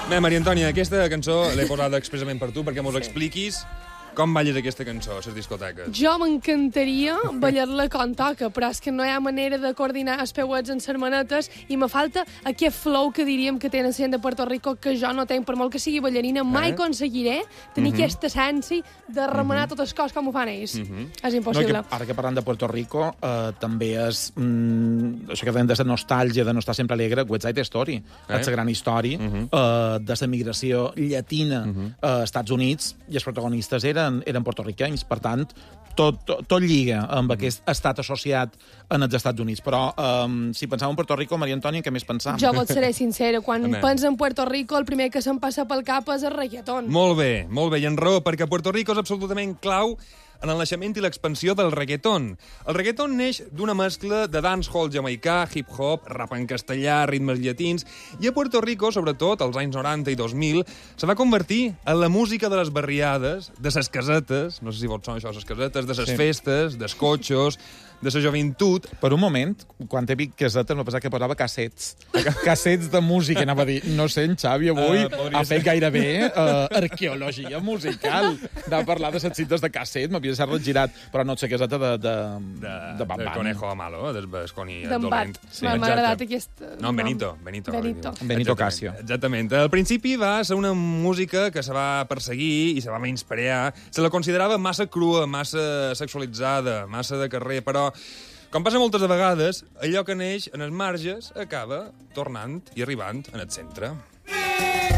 Bé, Maria Antònia, aquesta cançó l'he posada expressament per tu, perquè mos expliquis com balles aquesta cançó a les discoteques. Jo m'encantaria ballar-la com toca, però és que no hi ha manera de coordinar els peuets en les manetes i me falta aquest flow que diríem que tenen gent de Puerto Rico que jo no tenc, per molt que sigui ballarina, mai aconseguiré tenir aquesta essència de remenar totes les coses com ho fan ells. És impossible. No, ara que parlant de Puerto Rico, també és això que dèiem de la nostàlgia, de no estar sempre alegre, West Side Story. És la gran història de la migració llatina a Estats Units, i els protagonistes eren porto-riquenys. Per tant, tot lliga amb aquest estat associat en els Estats Units. Però si pensàvem en Puerto Rico, Maria Antònia, què més pensam? Jo vos seré sincera, quan penso en Puerto Rico, el primer que se'm passa pel cap és el reggaeton. Molt bé, i en raó, perquè Puerto Rico és absolutament clau en el naixement i l'expansió del reggaeton. El reggaeton neix d'una mescla de dancehall jamaicà, hip-hop, rap en castellà, ritmes llatins, i a Puerto Rico, sobretot als anys 90 i 2000, se va convertir en la música de les barriades, de ses casetes, no sé si vols són això, ses casetes, de ses festes, dels cotxos, de la joventut. Per un moment, quan he dit casetes, m'ha pensat que posava cassets. Cassets de música, anava a dir. No sé, en Xavi avui ha fet gairebé arqueologia musical de parlar de les cites de casset, m'havia de ser regirat, però no sé, caseta de Bam Bam. Conejo malo, del Basconi D'en dolent. Bat. M'ha agradat aquest... No, Benito. Benito Casio. Exactament. Al principi va ser una música que se va perseguir i se va menysprear. Se la considerava massa crua, massa sexualitzada, massa de carrer, però com passa moltes vegades, allò que neix en els marges acaba tornant i arribant en el centre.